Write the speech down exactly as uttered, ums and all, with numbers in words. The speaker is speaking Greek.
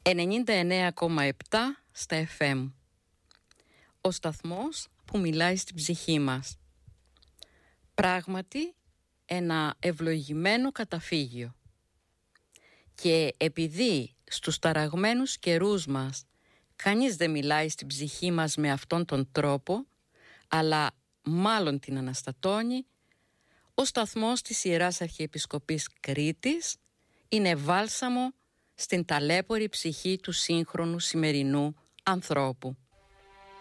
ενενήντα εννέα κόμμα επτά στα εφ εμ. Ο σταθμός που μιλάει στην ψυχή μας. Πράγματι ένα ευλογημένο καταφύγιο. Και επειδή στους ταραγμένους καιρούς μας κανείς δεν μιλάει στην ψυχή μας με αυτόν τον τρόπο, αλλά μάλλον την αναστατώνει, ο σταθμός της Ιεράς Αρχιεπισκοπής Κρήτης είναι βάλσαμο στην ταλέπορη ψυχή του σύγχρονου σημερινού ανθρώπου.